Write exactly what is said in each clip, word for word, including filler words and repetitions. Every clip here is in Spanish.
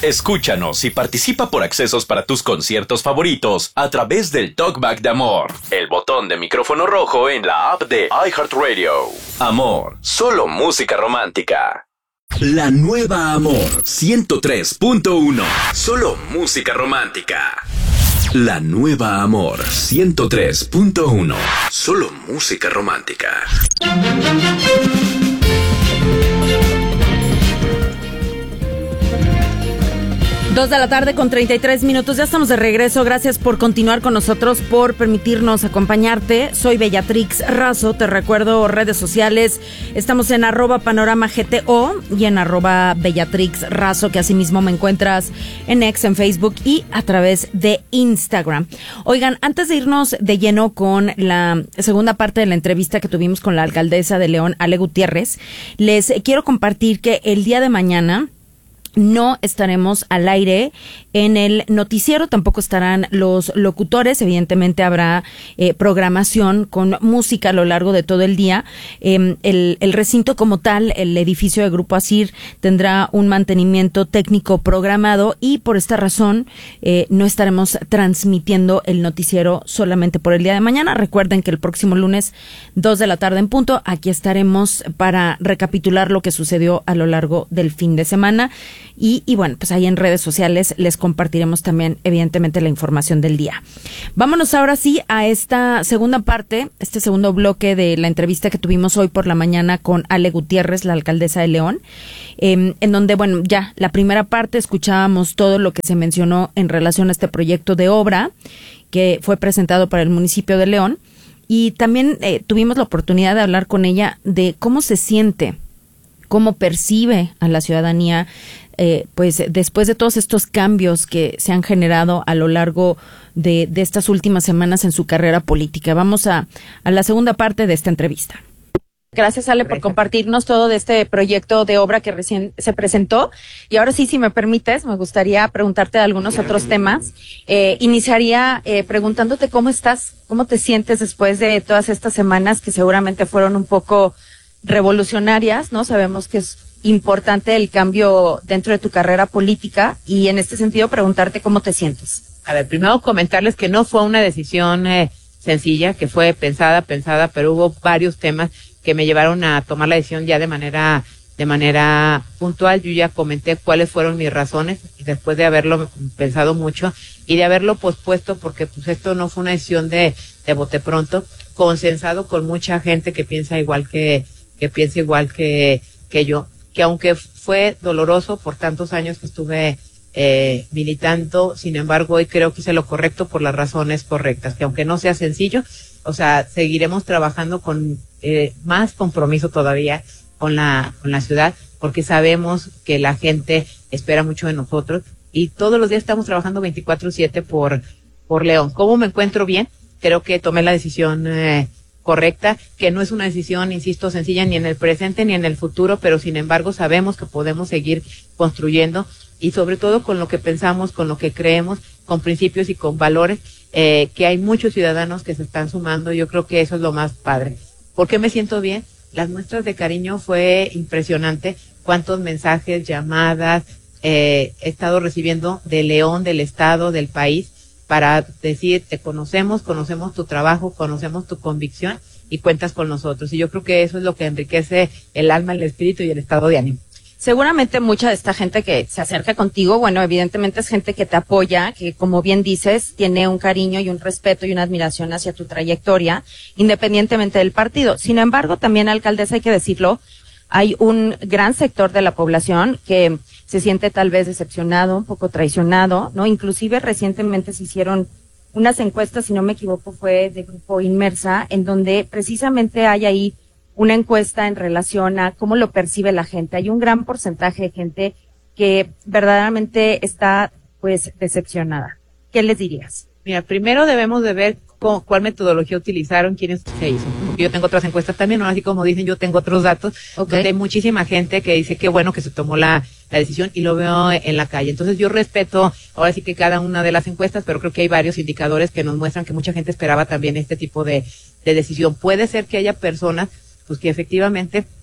Escúchanos y participa por accesos para tus conciertos favoritos a través del Talkback de Amor, el botón de micrófono rojo en la app de iHeartRadio. Amor, solo música romántica. La nueva Amor ciento tres punto uno, solo música romántica. La nueva Amor ciento tres punto uno, solo música romántica. Dos de la tarde con treinta y tres minutos, ya estamos de regreso. Gracias por continuar con nosotros, por permitirnos acompañarte. Soy Bellatrix Razo, te recuerdo redes sociales, estamos en arroba panorama G T O y en arroba Bellatrix Razo, que asimismo me encuentras en X, en Facebook y a través de Instagram. Oigan, antes de irnos de lleno con la segunda parte de la entrevista que tuvimos con la alcaldesa de León, Ale Gutiérrez, les quiero compartir que el día de mañana no estaremos al aire en el noticiero, tampoco estarán los locutores. Evidentemente habrá eh, programación con música a lo largo de todo el día. Eh, el, el recinto como tal, el edificio de Grupo Asir, tendrá un mantenimiento técnico programado y por esta razón eh, no estaremos transmitiendo el noticiero solamente por el día de mañana. Recuerden que el próximo lunes, dos de la tarde en punto, aquí estaremos para recapitular lo que sucedió a lo largo del fin de semana. Y, y bueno, pues ahí en redes sociales les compartiremos también, evidentemente, la información del día. Vámonos ahora sí a esta segunda parte, este segundo bloque de la entrevista que tuvimos hoy por la mañana con Ale Gutiérrez, la alcaldesa de León, eh, en donde, bueno, ya la primera parte escuchábamos todo lo que se mencionó en relación a este proyecto de obra que fue presentado para el municipio de León. Y también eh, tuvimos la oportunidad de hablar con ella de cómo se siente, cómo percibe a la ciudadanía, eh, pues después de todos estos cambios que se han generado a lo largo de, de estas últimas semanas en su carrera política. Vamos a, a la segunda parte de esta entrevista. Gracias, Ale, por compartirnos todo de este proyecto de obra que recién se presentó. Y ahora sí, si me permites, me gustaría preguntarte de algunos otros temas. Eh, iniciaría eh, preguntándote cómo estás, cómo te sientes después de todas estas semanas que seguramente fueron un poco revolucionarias, ¿no? Sabemos que es importante el cambio dentro de tu carrera política y en este sentido preguntarte cómo te sientes. A ver, primero comentarles que no fue una decisión eh, sencilla, que fue pensada, pensada, pero hubo varios temas que me llevaron a tomar la decisión ya de manera de manera puntual. Yo ya comenté cuáles fueron mis razones después de haberlo pensado mucho y de haberlo pospuesto, porque pues esto no fue una decisión de, de bote pronto, consensado con mucha gente que piensa igual que que piensa igual que que yo, que aunque fue doloroso por tantos años que estuve eh, militando, sin embargo hoy creo que hice lo correcto por las razones correctas, que aunque no sea sencillo, o sea, seguiremos trabajando con eh, más compromiso todavía con la con la ciudad, porque sabemos que la gente espera mucho de nosotros y todos los días estamos trabajando veinticuatro siete por por León. ¿Cómo me encuentro bien? Creo que tomé la decisión eh, correcta, que no es una decisión, insisto, sencilla ni en el presente ni en el futuro, pero sin embargo sabemos que podemos seguir construyendo y sobre todo con lo que pensamos, con lo que creemos, con principios y con valores, eh, que hay muchos ciudadanos que se están sumando. Yo creo que eso es lo más padre. ¿Por qué me siento bien? Las muestras de cariño fue impresionante, cuántos mensajes, llamadas eh, he estado recibiendo de León, del estado, del país, para decir, te conocemos, conocemos tu trabajo, conocemos tu convicción y cuentas con nosotros. Y yo creo que eso es lo que enriquece el alma, el espíritu y el estado de ánimo. Seguramente mucha de esta gente que se acerca contigo, bueno, evidentemente es gente que te apoya, que como bien dices, tiene un cariño y un respeto y una admiración hacia tu trayectoria, independientemente del partido. Sin embargo, también, alcaldesa, hay que decirlo, hay un gran sector de la población que se siente tal vez decepcionado, un poco traicionado, ¿no? Inclusive recientemente se hicieron unas encuestas, si no me equivoco, fue de Grupo Inmersa, en donde precisamente hay ahí una encuesta en relación a cómo lo percibe la gente. Hay un gran porcentaje de gente que verdaderamente está, pues, decepcionada. ¿Qué les dirías? Mira, primero debemos de ver cómo, cuál metodología utilizaron, quiénes se hizo. Porque yo tengo otras encuestas también, ¿no? Así como dicen, yo tengo otros datos. Okay. Donde hay muchísima gente que dice que bueno que se tomó la, la decisión y lo veo en la calle. Entonces yo respeto ahora sí que cada una de las encuestas, pero creo que hay varios indicadores que nos muestran que mucha gente esperaba también este tipo de, de decisión. Puede ser que haya personas pues que efectivamente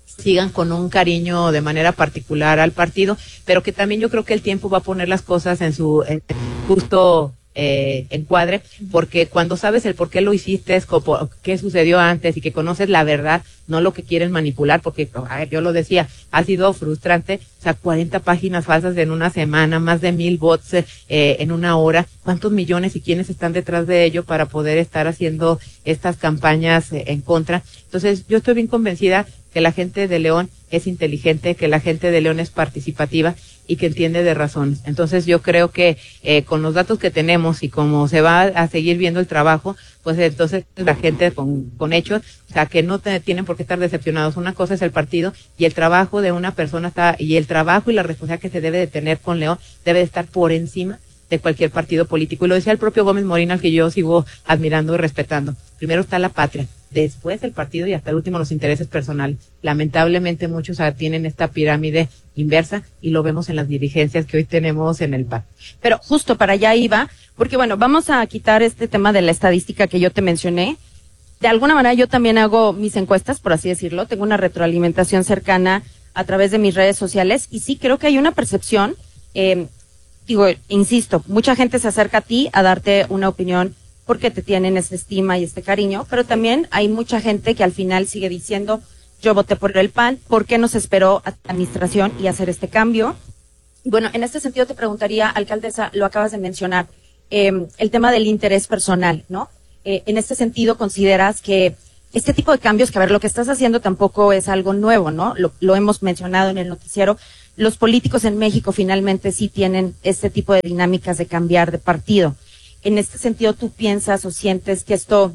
sigan con un cariño de manera particular al partido, pero que también yo creo que el tiempo va a poner las cosas en su eh, justo eh, encuadre, porque cuando sabes el por qué lo hiciste, como, qué sucedió antes y que conoces la verdad, no lo que quieren manipular, porque a ver, yo lo decía, ha sido frustrante, o sea, cuarenta páginas falsas en una semana, más de mil bots eh, en una hora, cuántos millones y quiénes están detrás de ello para poder estar haciendo estas campañas eh, en contra. Entonces, yo estoy bien convencida que la gente de León es inteligente, que la gente de León es participativa y que entiende de razones. Entonces yo creo que eh, con los datos que tenemos y como se va a seguir viendo el trabajo, pues entonces la gente con, con hechos, o sea, que no te, tienen por qué estar decepcionados. Una cosa es el partido y el trabajo de una persona está, y el trabajo y la responsabilidad que se debe de tener con León debe de estar por encima de cualquier partido político. Y lo decía el propio Gómez Morín, al que yo sigo admirando y respetando. Primero está la patria, después el partido y hasta el último los intereses personales. Lamentablemente muchos tienen esta pirámide inversa y lo vemos en las dirigencias que hoy tenemos en el P A N. Pero justo para allá iba, porque bueno, vamos a quitar este tema de la estadística que yo te mencioné. De alguna manera yo también hago mis encuestas, por así decirlo, tengo una retroalimentación cercana a través de mis redes sociales y sí creo que hay una percepción, eh, digo, insisto, mucha gente se acerca a ti a darte una opinión porque te tienen esta estima y este cariño, pero también hay mucha gente que al final sigue diciendo, yo voté por el P A N, ¿por qué no se esperó a la administración y hacer este cambio? Bueno, en este sentido te preguntaría, alcaldesa, lo acabas de mencionar, eh, el tema del interés personal, ¿no? Eh, en este sentido, ¿consideras que este tipo de cambios, que a ver, lo que estás haciendo tampoco es algo nuevo, ¿no? Lo, lo hemos mencionado en el noticiero, los políticos en México finalmente sí tienen este tipo de dinámicas de cambiar de partido. En este sentido, ¿tú piensas o sientes que esto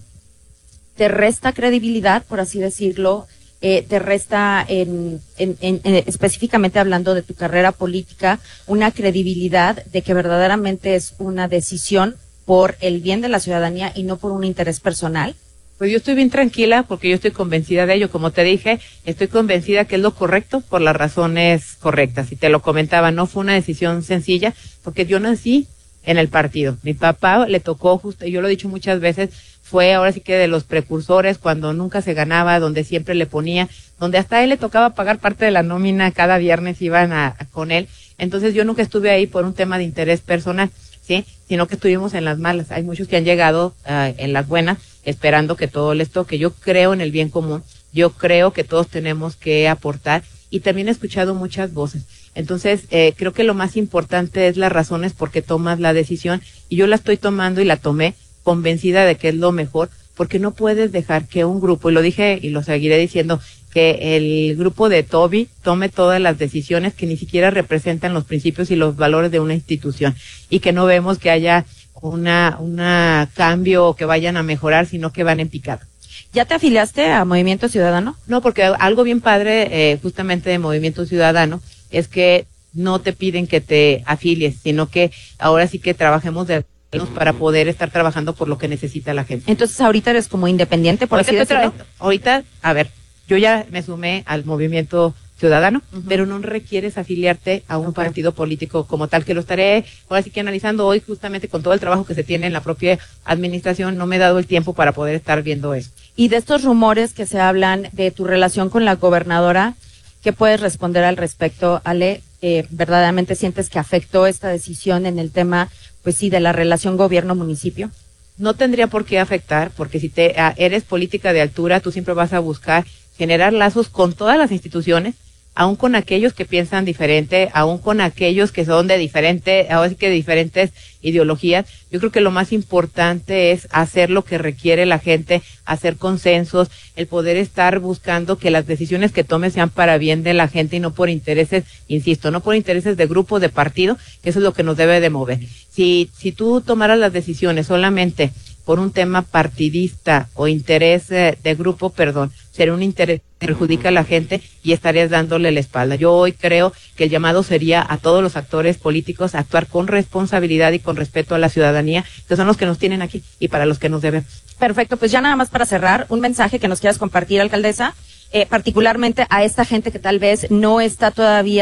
te resta credibilidad, por así decirlo, eh, te resta, en, en, en, en, específicamente hablando de tu carrera política, una credibilidad de que verdaderamente es una decisión por el bien de la ciudadanía y no por un interés personal? Pues yo estoy bien tranquila porque yo estoy convencida de ello. Como te dije, estoy convencida que es lo correcto por las razones correctas. Y te lo comentaba, no fue una decisión sencilla porque yo nací en el partido. Mi papá le tocó justo, y yo lo he dicho muchas veces, fue ahora sí que de los precursores cuando nunca se ganaba, donde siempre le ponía, donde hasta a él le tocaba pagar parte de la nómina, cada viernes iban a, a con él. Entonces yo nunca estuve ahí por un tema de interés personal, ¿sí? Sino que estuvimos en las malas. Hay muchos que han llegado uh, en las buenas, esperando que todo les toque. Yo creo en el bien común, yo creo que todos tenemos que aportar y también he escuchado muchas voces. Entonces, eh, creo que lo más importante es las razones por qué tomas la decisión y yo la estoy tomando y la tomé convencida de que es lo mejor, porque no puedes dejar que un grupo, y lo dije y lo seguiré diciendo, que el grupo de Toby tome todas las decisiones que ni siquiera representan los principios y los valores de una institución y que no vemos que haya una, una cambio o que vayan a mejorar, sino que van en picada. ¿Ya te afiliaste a Movimiento Ciudadano? No, porque algo bien padre, eh, justamente de Movimiento Ciudadano, es que no te piden que te afilies, sino que ahora sí que trabajemos de para poder estar trabajando por lo que necesita la gente. Entonces ahorita eres como independiente, por así decirlo. Ahorita, a ver, yo ya me sumé al Movimiento Ciudadano, uh-huh. pero no requieres afiliarte a un okay. partido político como tal, que lo estaré ahora sí que analizando hoy justamente con todo el trabajo que se tiene en la propia administración. No me he dado el tiempo para poder estar viendo eso. Y de estos rumores que se hablan de tu relación con la gobernadora, ¿qué puedes responder al respecto, Ale? Eh, ¿Verdaderamente sientes que afectó esta decisión en el tema, pues sí, de la relación gobierno-municipio? No tendría por qué afectar, porque si te uh, eres política de altura, tú siempre vas a buscar generar lazos con todas las instituciones, aún con aquellos que piensan diferente, aún con aquellos que son de diferente, ahora sí que de diferentes ideologías. Yo creo que lo más importante es hacer lo que requiere la gente, hacer consensos, el poder estar buscando que las decisiones que tome sean para bien de la gente y no por intereses, insisto, no por intereses de grupo, de partido, que eso es lo que nos debe de mover. Si, si tú tomaras las decisiones solamente por un tema partidista o interés eh, de grupo, perdón, sería un interés que perjudica a la gente y estarías dándole la espalda. Yo hoy creo que el llamado sería a todos los actores políticos a actuar con responsabilidad y con respeto a la ciudadanía, que son los que nos tienen aquí y para los que nos deben. Perfecto, pues ya nada más para cerrar, un mensaje que nos quieras compartir, alcaldesa, eh, particularmente a esta gente que tal vez no está todavía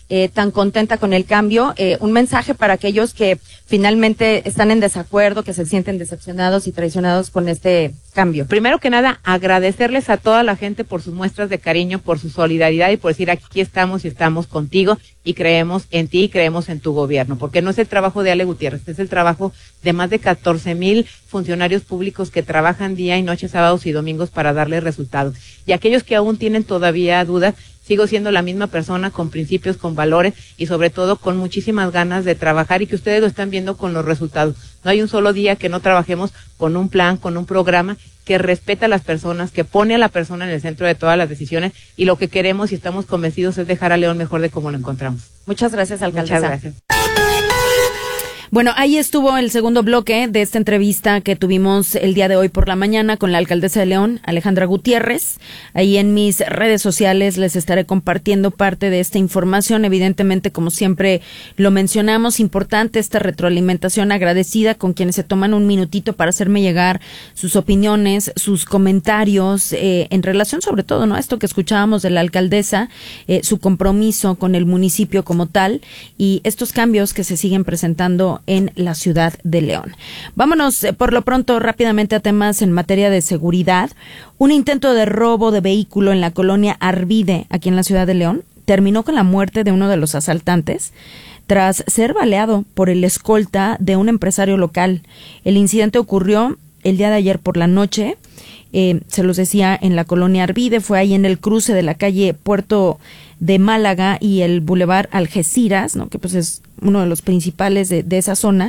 eh, tan contenta con el cambio. Eh, un mensaje para aquellos que finalmente están en desacuerdo, que se sienten decepcionados y traicionados con este cambio. Primero que nada, agradecerles a toda la gente por sus muestras de cariño, por su solidaridad y por decir aquí estamos y estamos contigo y creemos en ti y creemos en tu gobierno, porque no es el trabajo de Ale Gutiérrez, es el trabajo de más de catorce mil funcionarios públicos que trabajan día y noche, sábados y domingos para darle resultados. Y aquellos que aún tienen todavía dudas, sigo siendo la misma persona con principios, con valores y sobre todo con muchísimas ganas de trabajar y que ustedes lo están viendo con los resultados. No hay un solo día que no trabajemos con un plan, con un programa que respeta a las personas, que pone a la persona en el centro de todas las decisiones y lo que queremos y estamos convencidos es dejar a León mejor de como lo encontramos. Muchas gracias, alcaldesa. Muchas gracias. Bueno, ahí estuvo el segundo bloque de esta entrevista que tuvimos el día de hoy por la mañana con la alcaldesa de León, Alejandra Gutiérrez. Ahí en mis redes sociales les estaré compartiendo parte de esta información. Evidentemente, como siempre lo mencionamos, importante esta retroalimentación, agradecida con quienes se toman un minutito para hacerme llegar sus opiniones, sus comentarios, eh, en relación sobre todo, ¿no?, a esto que escuchábamos de la alcaldesa, eh, su compromiso con el municipio como tal y estos cambios que se siguen presentando en la ciudad de León. Vámonos eh, por lo pronto rápidamente a temas en materia de seguridad. Un intento de robo de vehículo en la colonia Arvide, aquí en la ciudad de León, terminó con la muerte de uno de los asaltantes tras ser baleado por el escolta de un empresario local. El incidente ocurrió el día de ayer por la noche, eh, se los decía, en la colonia Arvide, fue ahí en el cruce de la calle Puerto de Málaga y el Boulevard Algeciras, ¿no?, que pues es uno de los principales de, de esa zona,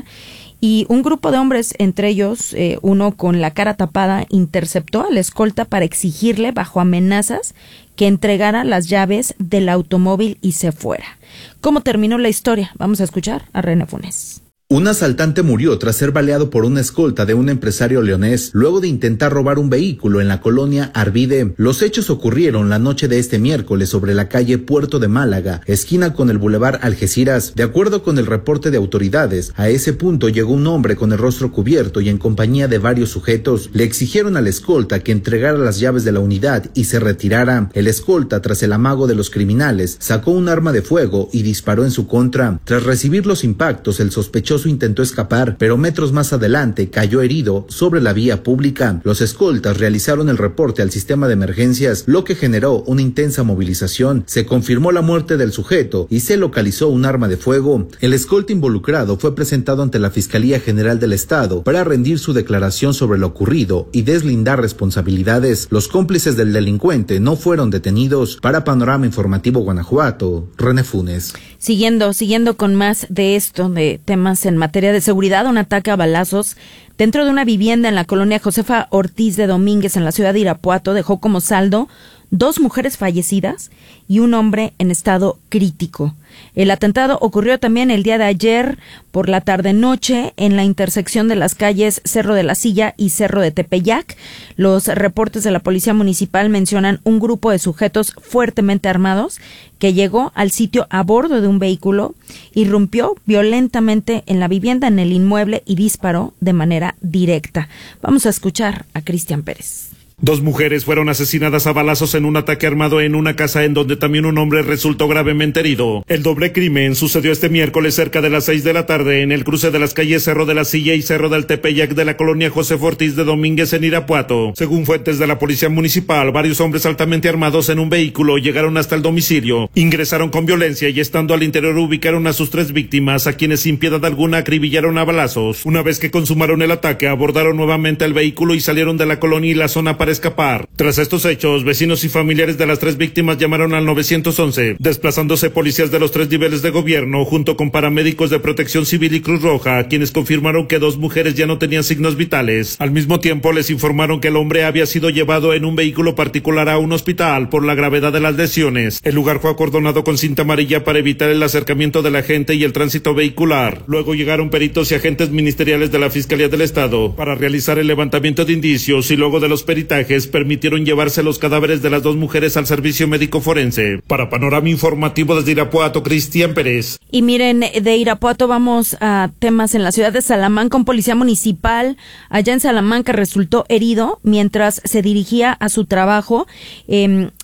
y un grupo de hombres, entre ellos eh, uno con la cara tapada, interceptó al escolta para exigirle bajo amenazas que entregara las llaves del automóvil y se fuera. ¿Cómo terminó la historia? Vamos a escuchar a René Funes. Un asaltante murió tras ser baleado por una escolta de un empresario leonés luego de intentar robar un vehículo en la colonia Arvide. Los hechos ocurrieron la noche de este miércoles sobre la calle Puerto de Málaga, esquina con el Boulevard Algeciras. De acuerdo con el reporte de autoridades, a ese punto llegó un hombre con el rostro cubierto y en compañía de varios sujetos. Le exigieron al escolta que entregara las llaves de la unidad y se retirara. El escolta, tras el amago de los criminales, sacó un arma de fuego y disparó en su contra. Tras recibir los impactos, el sospechoso intentó escapar, pero metros más adelante cayó herido sobre la vía pública. Los escoltas realizaron el reporte al sistema de emergencias, lo que generó una intensa movilización. Se confirmó la muerte del sujeto y se localizó un arma de fuego. El escolta involucrado fue presentado ante la Fiscalía General del Estado para rendir su declaración sobre lo ocurrido y deslindar responsabilidades. Los cómplices del delincuente no fueron detenidos. Para Panorama Informativo Guanajuato, René Funes. Siguiendo, siguiendo con más de esto, de temas en materia de seguridad, un ataque a balazos dentro de una vivienda en la colonia Josefa Ortiz de Domínguez en la ciudad de Irapuato dejó como saldo dos mujeres fallecidas y un hombre en estado crítico. El atentado ocurrió también el día de ayer por la tarde-noche en la intersección de las calles Cerro de la Silla y Cerro de Tepeyac. Los reportes de la Policía Municipal mencionan un grupo de sujetos fuertemente armados que llegó al sitio a bordo de un vehículo, irrumpió violentamente en la vivienda, en el inmueble, y disparó de manera directa. Vamos a escuchar a Cristian Pérez. Dos mujeres fueron asesinadas a balazos en un ataque armado en una casa en donde también un hombre resultó gravemente herido. El doble crimen sucedió este miércoles cerca de las seis de la tarde en el cruce de las calles Cerro de la Silla y Cerro del Tepeyac de la colonia José Ortiz de Domínguez en Irapuato. Según fuentes de la Policía Municipal, varios hombres altamente armados en un vehículo llegaron hasta el domicilio, ingresaron con violencia y estando al interior ubicaron a sus tres víctimas, a quienes sin piedad alguna acribillaron a balazos. Una vez que consumaron el ataque, abordaron nuevamente el vehículo y salieron de la colonia y la zona para escapar. Tras estos hechos, vecinos y familiares de las tres víctimas llamaron al nueve once, desplazándose policías de los tres niveles de gobierno junto con paramédicos de Protección Civil y Cruz Roja, quienes confirmaron que dos mujeres ya no tenían signos vitales. Al mismo tiempo les informaron que el hombre había sido llevado en un vehículo particular a un hospital por la gravedad de las lesiones. El lugar fue acordonado con cinta amarilla para evitar el acercamiento de la gente y el tránsito vehicular. Luego llegaron peritos y agentes ministeriales de la Fiscalía del Estado para realizar el levantamiento de indicios y luego de los peritajes permitieron llevarse los cadáveres de las dos mujeres al servicio médico forense. Para Panorama Informativo desde Irapuato, Cristian Pérez. Y miren, de Irapuato vamos a temas en la ciudad de Salamanca. Un policía municipal allá en Salamanca resultó herido mientras se dirigía a su trabajo. Eh,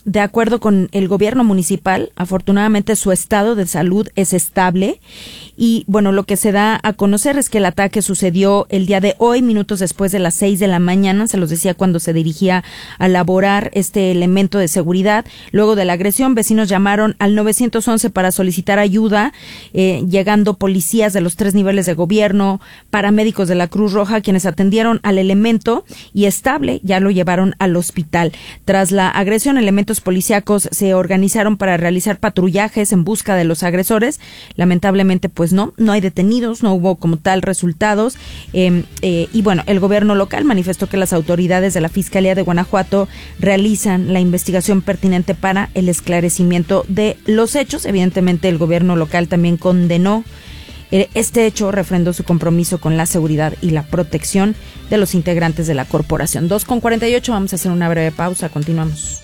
de acuerdo con el gobierno municipal, afortunadamente su estado de salud es estable y bueno, lo que se da a conocer es que el ataque sucedió el día de hoy, minutos después de las seis de la mañana, se los decía cuando se dirigía a laborar este elemento de seguridad. Luego de la agresión, vecinos llamaron al nueve once para solicitar ayuda, eh, llegando policías de los tres niveles de gobierno, paramédicos de la Cruz Roja, quienes atendieron al elemento y estable, ya lo llevaron al hospital. Tras la agresión, elementos policíacos se organizaron para realizar patrullajes en busca de los agresores. Lamentablemente, pues no, no hay detenidos, no hubo como tal resultados. Eh, eh, y bueno, el gobierno local manifestó que las autoridades de la Fiscalía de Guanajuato realizan la investigación pertinente para el esclarecimiento de los hechos. Evidentemente, el gobierno local también condenó este hecho, refrendó su compromiso con la seguridad y la protección de los integrantes de la corporación. dos con cuarenta y ocho, vamos a hacer una breve pausa, continuamos.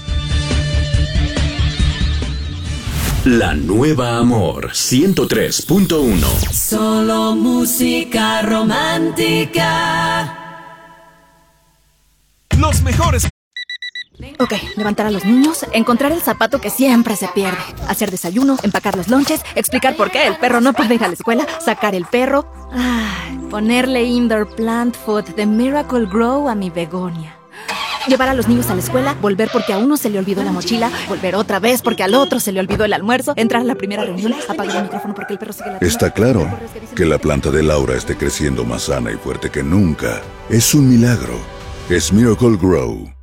La nueva Amor ciento tres punto uno. Solo música romántica. Los mejores. Ok, levantar a los niños, encontrar el zapato que siempre se pierde, hacer desayuno, empacar los lonches, explicar por qué el perro no puede ir a la escuela, sacar el perro, ay, ponerle indoor plant food de Miracle Grow a mi begonia. Llevar a los niños a la escuela, volver porque a uno se le olvidó la mochila, volver otra vez porque al otro se le olvidó el almuerzo, entrar a la primera reunión, apagar el micrófono porque el perro sigue la... Está claro que la planta de Laura esté creciendo más sana y fuerte que nunca. Es un milagro. Es Miracle Grow.